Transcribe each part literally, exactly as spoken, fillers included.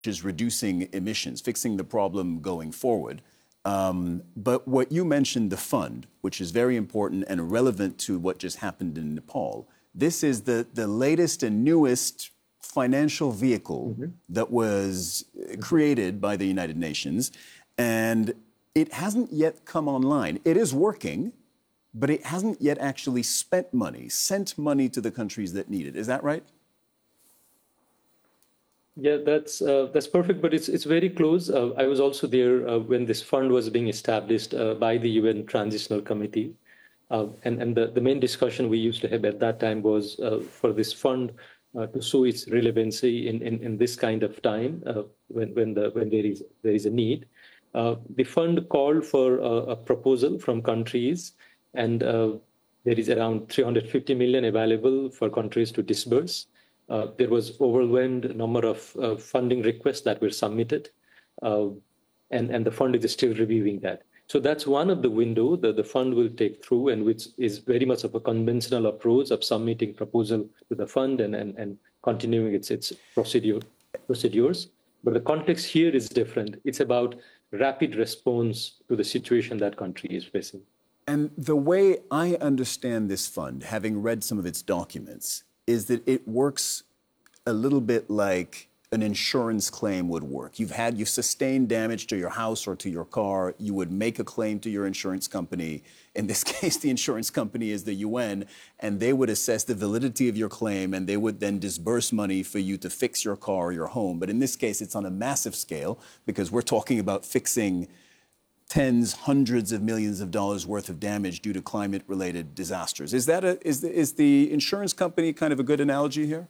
is reducing emissions, fixing the problem going forward. Um, but what you mentioned, the fund, which is very important and relevant to what just happened in Nepal, this is the, the latest and newest financial vehicle mm-hmm. that was created by the United Nations, and it hasn't yet come online. It is working, but it hasn't yet actually spent money, sent money to the countries that need it. Is that right? Yeah, that's uh, that's perfect, but it's it's very close. Uh, I was also there uh, when this fund was being established uh, by the U N Transitional Committee, uh, and and the, the main discussion we used to have at that time was uh, for this fund uh, to show its relevancy in, in, in this kind of time uh, when when the when there is there is a need. Uh, the fund called for a, a proposal from countries, and uh, there is around three hundred fifty million available for countries to disburse. Uh, there was overwhelmed number of uh, funding requests that were submitted, uh, and, and the fund is still reviewing that. So that's one of the window that the fund will take through, and which is very much of a conventional approach of submitting proposal to the fund and, and, and continuing its, its procedure, procedures. But the context here is different. It's about rapid response to the situation that country is facing. And the way I understand this fund, having read some of its documents, is that it works a little bit like an insurance claim would work. You've had, you've sustained damage to your house or to your car. You would make a claim to your insurance company. In this case, the insurance company is the U N, and they would assess the validity of your claim, and they would then disburse money for you to fix your car or your home. But in this case, it's on a massive scale because we're talking about fixing tens, hundreds of millions of dollars worth of damage due to climate-related disasters. Is that a, is the, is the insurance company kind of a good analogy here?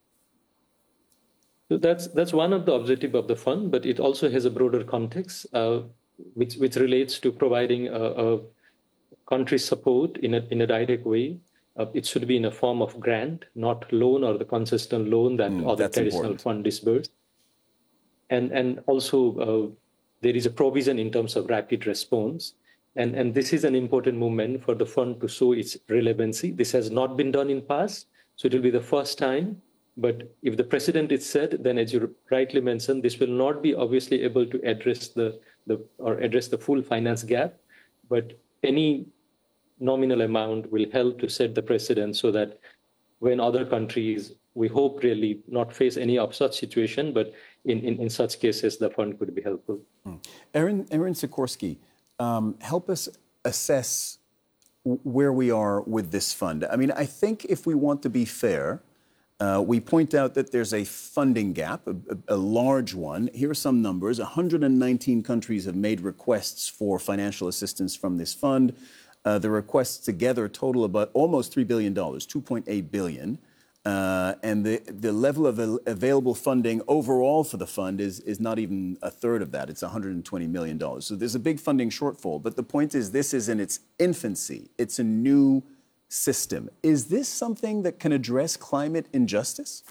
So that's that's one of the objectives of the fund, but it also has a broader context, uh, which which relates to providing a, a country support in a in a direct way. Uh, it should be in a form of grant, not loan or the consistent loan that mm, other traditional important. fund disburse. And and also. Uh, There is a provision in terms of rapid response. And, and this is an important movement for the fund to show its relevancy. This has not been done in past, so it will be the first time. But if the precedent is set, then as you rightly mentioned, this will not be obviously able to address the, the or address the full finance gap. But any nominal amount will help to set the precedent so that when other countries, we hope really not face any of such situation, but in, in, in such cases, the fund could be helpful. Mm. Erin, Erin Sikorsky, um, help us assess where we are with this fund. I mean, I think if we want to be fair, uh, we point out that there's a funding gap, a, a large one. Here are some numbers. one hundred nineteen countries have made requests for financial assistance from this fund. Uh, the requests together total about almost three billion dollars, two point eight billion dollars. Uh, and the, the level of available funding overall for the fund is, is not even a third of that. It's one hundred twenty million dollars. So there's a big funding shortfall. But the point is, this is in its infancy. It's a new system. Is this something that can address climate injustice?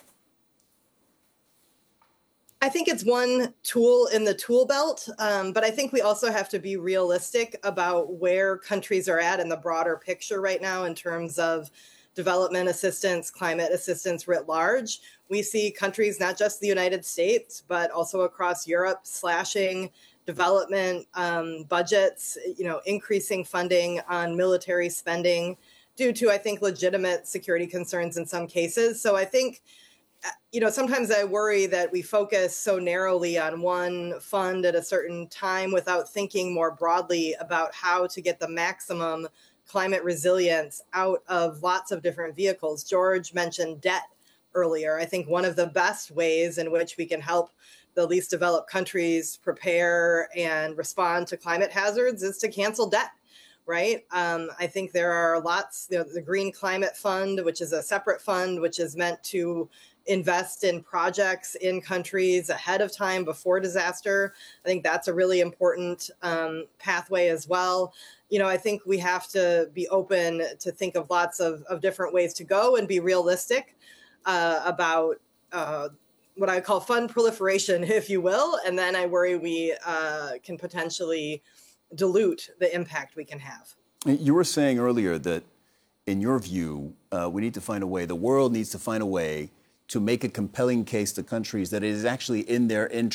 I think it's one tool in the tool belt, um, but I think we also have to be realistic about where countries are at in the broader picture right now in terms of development assistance, climate assistance writ large. We see countries, not just the United States, but also across Europe, slashing development um, budgets, you know, increasing funding on military spending due to, I think, legitimate security concerns in some cases. So I think, you know, sometimes I worry that we focus so narrowly on one fund at a certain time without thinking more broadly about how to get the maximum climate resilience out of lots of different vehicles. George mentioned debt earlier. I think one of the best ways in which we can help the least developed countries prepare and respond to climate hazards is to cancel debt, right? Um, I think there are lots, you know, the Green Climate Fund, which is a separate fund, which is meant to invest in projects in countries ahead of time before disaster. I think that's a really important um, pathway as well. You know, I think we have to be open to think of lots of, of different ways to go and be realistic uh, about uh, what I call fund proliferation, if you will. And then I worry we uh, can potentially dilute the impact we can have. You were saying earlier that, in your view, uh, we need to find a way, the world needs to find a way to make a compelling case to countries that it is actually in their interest